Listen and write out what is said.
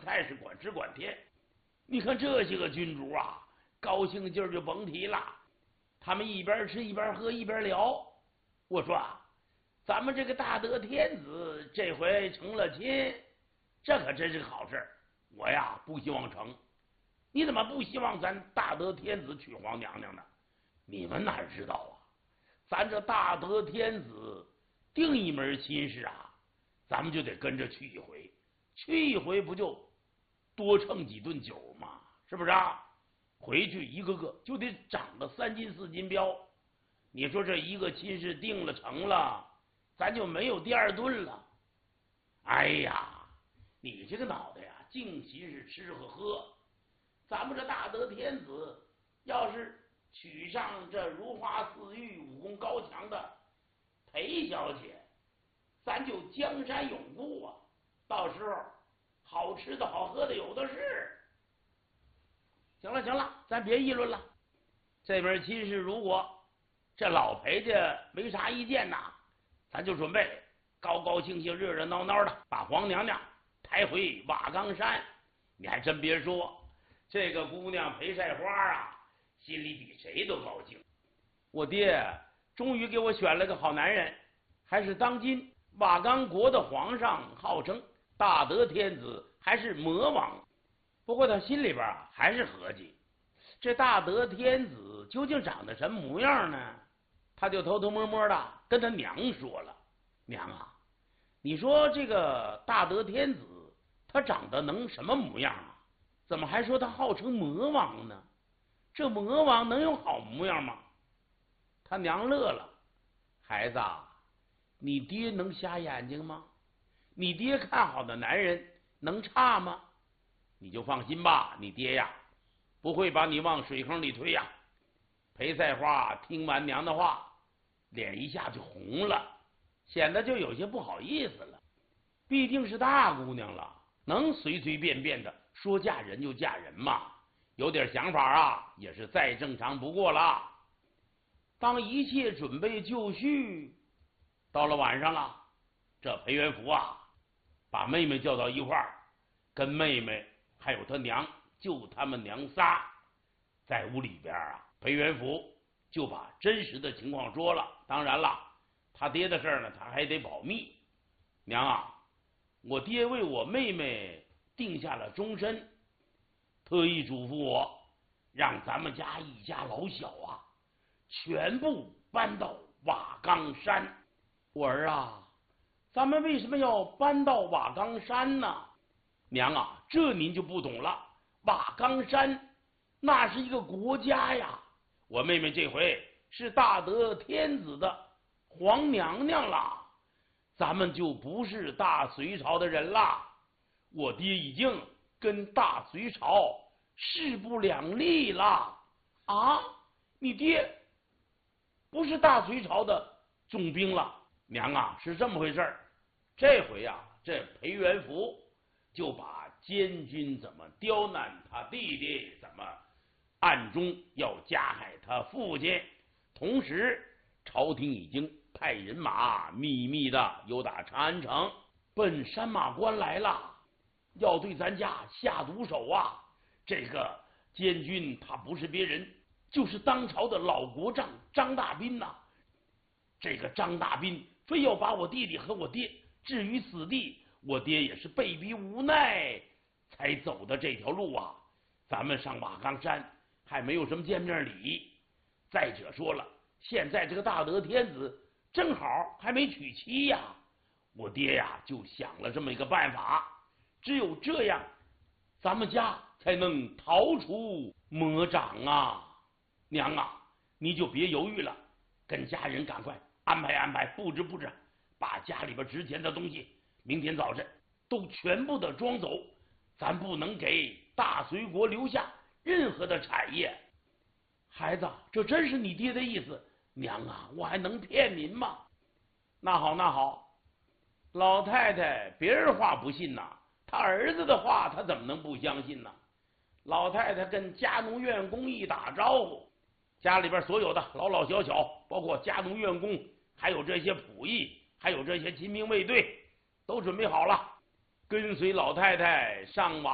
菜是管吃管天。你看这些个君主啊，高兴劲儿就甭提了，他们一边吃一边喝一边聊。我说啊，咱们这个大德天子这回成了亲，这可真是个好事。我呀不希望成，你怎么不希望咱大德天子娶皇娘娘呢？你们哪知道啊，咱这大德天子定一门亲事啊，咱们就得跟着去一回，去一回不就多蹭几顿酒吗？是不是啊？回去一个个就得长个3斤4斤膘。你说这一个亲事定了成了，咱就没有第二顿了。哎呀，你这个脑袋呀，净齐是吃喝喝。咱们这大德天子要是娶上这如花似玉、武功高强的裴小姐，咱就江山永固啊！到时候好吃的好喝的有的是。行了行了，咱别议论了。这门亲事如果这老裴家没啥意见呐，咱就准备高高兴兴、热热闹闹的把皇娘娘抬回瓦岗山。你还真别说，这个姑娘裴晒花啊，心里比谁都高兴。我爹终于给我选了个好男人，还是当今瓦岗国的皇上，号称大德天子，还是魔王。不过他心里边啊还是合计，这大德天子究竟长得什么模样呢？他就偷偷摸摸的跟他娘说了：“娘啊，你说这个大德天子他长得能什么模样啊？怎么还说他号称魔王呢？这魔王能有好模样吗？”他娘乐了：“孩子啊，你爹能瞎眼睛吗？你爹看好的男人能差吗？你就放心吧，你爹呀不会把你往水坑里推呀。”裴赛花听完娘的话，脸一下就红了，显得就有些不好意思了。毕竟是大姑娘了，能随随便便的说嫁人就嫁人嘛？有点想法啊，也是再正常不过了。当一切准备就绪，到了晚上了，这裴元福啊，把妹妹叫到一块儿，跟妹妹还有他娘，就他们娘仨在屋里边啊。裴元福就把真实的情况说了，当然了，他爹的事呢，他还得保密。娘啊，我爹为我妹妹定下了终身，特意嘱咐我，让咱们家一家老小啊，全部搬到瓦岗山。我儿啊，咱们为什么要搬到瓦岗山呢？娘啊，这您就不懂了。瓦岗山那是一个国家呀，我妹妹这回是大德天子的皇娘娘了，咱们就不是大隋朝的人了。我爹已经跟大隋朝势不两立了。啊，你爹不是大隋朝的总兵了？娘啊，是这么回事。这回啊，这裴元福就把监军怎么刁难他弟弟，怎么暗中要加害他父亲，同时朝廷已经派人马秘密的由打长安城奔山马关来了，要对咱家下毒手啊。这个监军他不是别人，就是当朝的老国丈张大斌呐。这个张大斌非要把我弟弟和我爹置于死地，我爹也是被逼无奈才走的这条路啊。咱们上瓦岗山还没有什么见面礼，再者说了，现在这个大德天子正好还没娶妻呀。我爹呀就想了这么一个办法，只有这样，咱们家才能逃出魔掌啊。娘啊，你就别犹豫了，跟家人赶快安排安排，布置布置，把家里边值钱的东西明天早晨都全部的装走，咱不能给大隋国留下任何的产业。孩子，这真是你爹的意思。娘啊，我还能骗您吗？那好那好，老太太别人话不信呐，他儿子的话他怎么能不相信呢？老太太跟家奴院工一打招呼，家里边所有的老老小小，包括家奴院工，还有这些仆役，还有这些亲兵卫队，都准备好了，跟随老太太上瓦